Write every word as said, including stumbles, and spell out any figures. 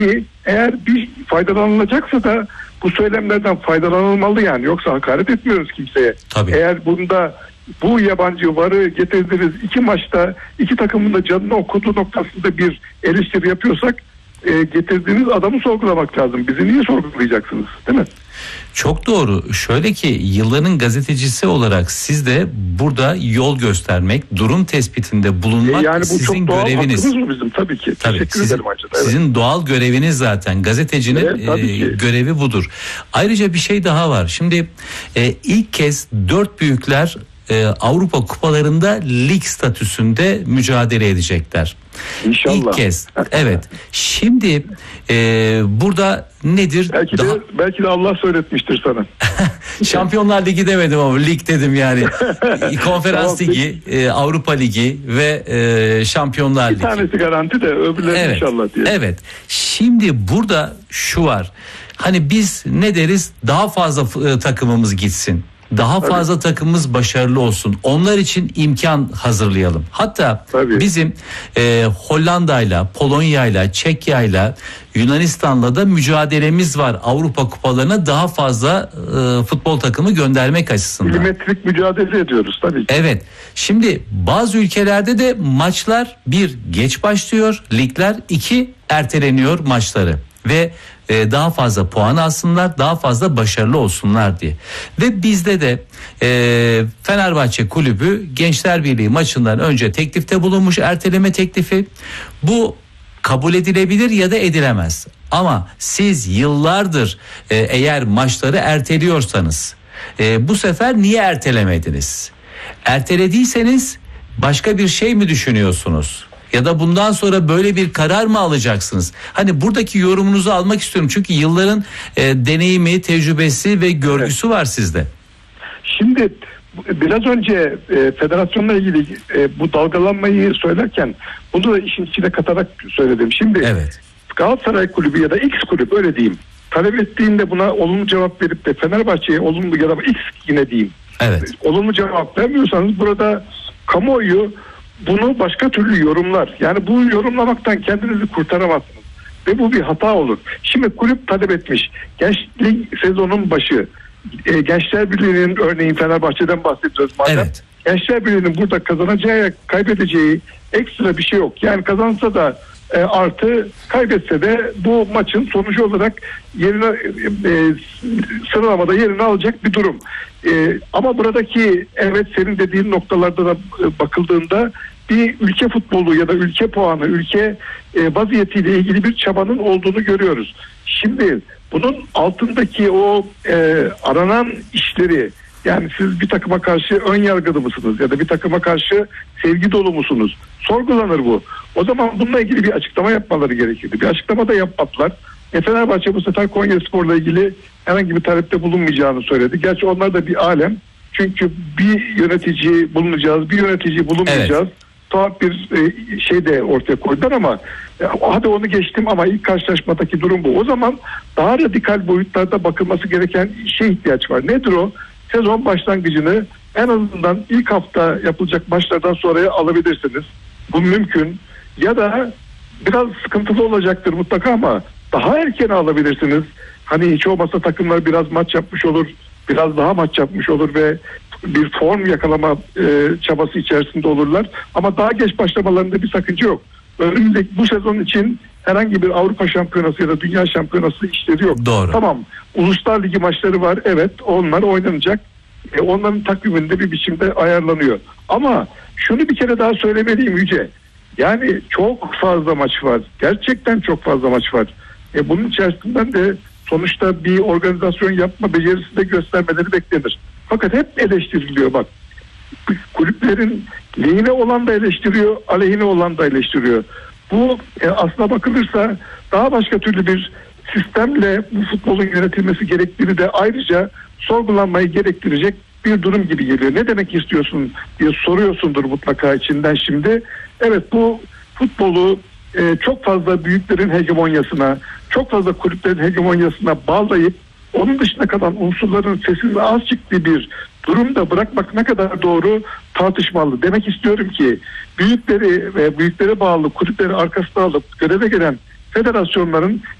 eğer bir faydalanılacaksa da bu söylemlerden faydalanılmalı yani. Yoksa hakaret etmiyoruz kimseye. Tabii. Eğer bunda bu yabancı varı getirdiniz, iki maçta iki takımın da canını okuduğu noktasında bir eleştiri yapıyorsak e, getirdiğiniz adamı sorgulamak lazım. Bizi niye sorgulayacaksınız, değil mi? Çok doğru. Şöyle ki yılların gazetecisi olarak siz de burada yol göstermek, durum tespitinde bulunmak yani bu sizin çok doğal göreviniz. hakkımız mı bizim? Tabii ki. Tabii, Teşekkür sizin, ederim acaba. Evet. Sizin doğal göreviniz zaten. Gazetecinin Evet, e, görevi budur. Ayrıca bir şey daha var. Şimdi e, ilk kez dört büyükler e, Avrupa kupalarında lig statüsünde mücadele edecekler. İnşallah. İlk kez. Evet. Şimdi e, burada nedir? Belki Daha... de belki de Allah söyletmiştir sana. Şampiyonlar Ligi demedim ama lig dedim yani. Konferans Tamam, Ligi, e, Avrupa Ligi ve e, Şampiyonlar Ligi. Bir tanesi garanti de öbürleri Evet. inşallah diye. Evet. Şimdi burada şu var. Hani biz ne deriz? Daha fazla e, takımımız gitsin. Daha Tabii. fazla takımımız başarılı olsun. Onlar için imkan hazırlayalım. Hatta Tabii. bizim e, Hollanda'yla, Polonya'yla, Çekya'yla, Yunanistan'la da mücadelemiz var. Avrupa kupalarına daha fazla e, futbol takımı göndermek açısından. Milimetrik mücadele ediyoruz tabii ki. Evet. Şimdi bazı ülkelerde de maçlar bir geç başlıyor, ligler iki erteleniyor maçları ve e, daha fazla puan alsınlar, daha fazla başarılı olsunlar diye. Ve bizde de e, Fenerbahçe Kulübü Gençler Birliği maçından önce teklifte bulunmuş, erteleme teklifi. Bu kabul edilebilir ya da edilemez. Ama siz yıllardır e, eğer maçları erteliyorsanız e, bu sefer niye ertelemediniz? Ertelediyseniz başka bir şey mi düşünüyorsunuz? Ya da bundan sonra böyle bir karar mı alacaksınız? Hani buradaki yorumunuzu almak istiyorum. Çünkü yılların e, deneyimi, tecrübesi ve görgüsü evet. var sizde. Şimdi biraz önce e, federasyonla ilgili e, bu dalgalanmayı söylerken bunu da işin içine katarak söyledim. Şimdi evet. Galatasaray Kulübü ya da X kulübü öyle diyeyim. Talep ettiğinde buna olumlu cevap verip de Fenerbahçe'ye olumlu ya da X yine diyeyim. Evet. Olumlu cevap vermiyorsanız burada kamuoyu bunu başka türlü yorumlar. Yani bu yorumlamaktan kendinizi kurtaramazsınız. Ve bu bir hata olur. Şimdi kulüp talep etmiş. Gençlik sezonun başı. E, Gençler Birliği'nin örneğin Fenerbahçe'den bahsediyoruz madem. Evet. Gençler Birliği'nin burada kazanacağı, kaybedeceği ekstra bir şey yok. Yani kazansa da e, artı, kaybetse de bu maçın sonucu olarak yerine e, sıralamada yerini alacak bir durum. E, ama buradaki evet senin dediğin noktalarda da e, bakıldığında bir ülke futbolu ya da ülke puanı, ülke e, vaziyetiyle ilgili bir çabanın olduğunu görüyoruz. Şimdi bunun altındaki o e, aranan işleri, yani siz bir takıma karşı ön yargılı mısınız ya da bir takıma karşı sevgi dolu musunuz? Sorgulanır bu. O zaman bununla ilgili bir açıklama yapmaları gerekirdi. Bir açıklama da yapmadılar. E, Fenerbahçe bu sefer Konyaspor'la ilgili herhangi bir talepte bulunmayacağını söyledi. Gerçi onlar da bir alem. Çünkü bir yönetici bulunacağız, bir yönetici bulunmayacağız. Evet. Tuhaf bir e, şey de ortaya koydular ama e, hadi onu geçtim ama ilk karşılaşmadaki durum bu. O zaman daha radikal boyutlarda bakılması gereken şey ihtiyaç var. Nedir o? Sezon başlangıcını en azından ilk hafta yapılacak maçlardan sonraya alabilirsiniz. Bu mümkün. Ya da biraz sıkıntılı olacaktır mutlaka ama daha erken alabilirsiniz. Hani hiç olmazsa takımlar biraz maç yapmış olur, biraz daha maç yapmış olur ve bir form yakalama e, çabası içerisinde olurlar. Ama daha geç başlamalarında bir sakınca yok. Önümüzdeki bu sezon için herhangi bir Avrupa Şampiyonası ya da Dünya Şampiyonası işleri yok. Doğru. Tamam, Uluslar Ligi maçları var. Evet, onlar oynanacak. E, onların takviminde bir biçimde ayarlanıyor. Ama şunu bir kere daha söylemeliyim Yüce. Yani çok fazla maç var. Gerçekten çok fazla maç var. E, bunun içerisinden de sonuçta bir organizasyon yapma becerisi de göstermeleri beklenir. Fakat hep eleştiriliyor bak. Kulüplerin lehine olan da eleştiriyor, aleyhine olan da eleştiriyor. Bu e, aslına bakılırsa daha başka türlü bir sistemle bu futbolun yönetilmesi gerektiğini de ayrıca sorgulanmayı gerektirecek bir durum gibi geliyor. Ne demek istiyorsun diye soruyorsundur mutlaka içinden şimdi. Evet, bu futbolu e, çok fazla büyüklerin hegemonyasına, çok fazla kulüplerin hegemonyasına bağlayıp onun dışında kalan unsurların sesinin az çıktığı bir durumda bırakmak ne kadar doğru tartışmalı. Demek istiyorum ki büyükleri ve büyüklere bağlı kulüpleri arkasına alıp göreve gelen federasyonların